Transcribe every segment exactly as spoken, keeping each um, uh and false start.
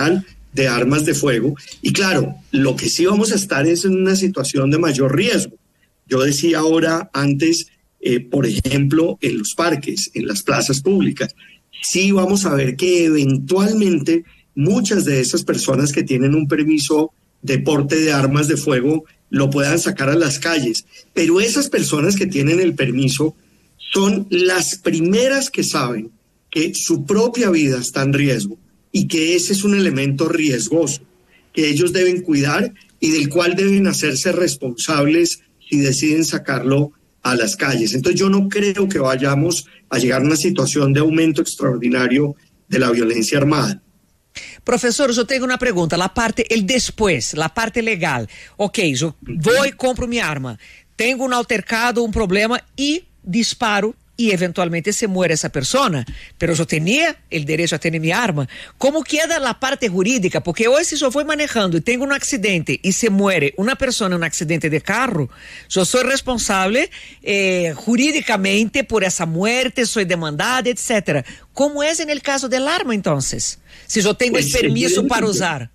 Nacional de Armas de Fuego. Y claro, lo que sí vamos a estar es en una situación de mayor riesgo. Yo decía ahora antes, eh, por ejemplo, en los parques, en las plazas públicas, sí vamos a ver que eventualmente muchas de esas personas que tienen un permiso de porte de armas de fuego lo puedan sacar a las calles. Pero esas personas que tienen el permiso son las primeras que saben que su propia vida está en riesgo y que ese es un elemento riesgoso que ellos deben cuidar y del cual deben hacerse responsables si deciden sacarlo a las calles. Entonces yo no creo que vayamos a llegar a una situación de aumento extraordinario de la violencia armada. Professor, eu tenho uma pergunta, a parte, el después, a parte legal. Ok, eu vou e compro minha arma, tenho um altercado, um problema e disparo e eventualmente se muere essa persona, pero eu tinha o direito a ter minha arma. Como queda a parte jurídica? Porque hoje se eu vou manejando e tenho um acidente e se muere uma pessoa em um acidente de carro, eu sou responsável eh, juridicamente por essa muerte, sou demandada, etcétera. Como é no caso do arma, então? Si yo tengo el permiso para usar.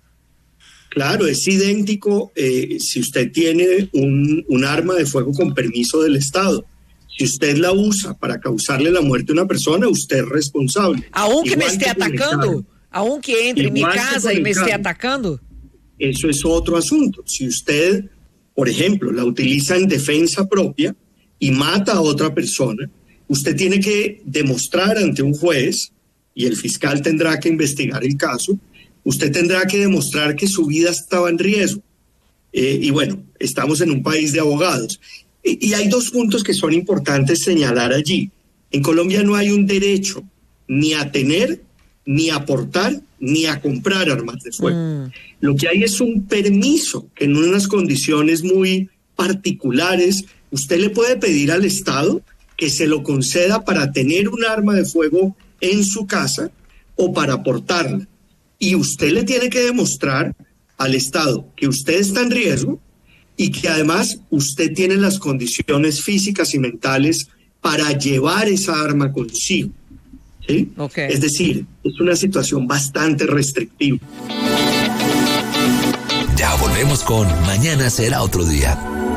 Claro, es idéntico eh, si usted tiene un, un arma de fuego con permiso del Estado. Si usted la usa para causarle la muerte a una persona, usted es responsable. Aunque me esté atacando, aunque entre en mi casa y me esté atacando. Eso es otro asunto. Si usted, por ejemplo, la utiliza en defensa propia y mata a otra persona, usted tiene que demostrar ante un juez, y el fiscal tendrá que investigar el caso, usted tendrá que demostrar que su vida estaba en riesgo. Eh, y bueno, estamos en un país de abogados. Y, y hay dos puntos que son importantes señalar allí. En Colombia no hay un derecho ni a tener, ni a portar, ni a comprar armas de fuego. Mm. Lo que hay es un permiso que en unas condiciones muy particulares usted le puede pedir al Estado que se lo conceda para tener un arma de fuego en su casa o para portarla. Y usted le tiene que demostrar al Estado que usted está en riesgo y que además usted tiene las condiciones físicas y mentales para llevar esa arma consigo. ¿Sí? Okay. Es decir, es una situación bastante restrictiva. Ya volvemos con Mañana será otro día.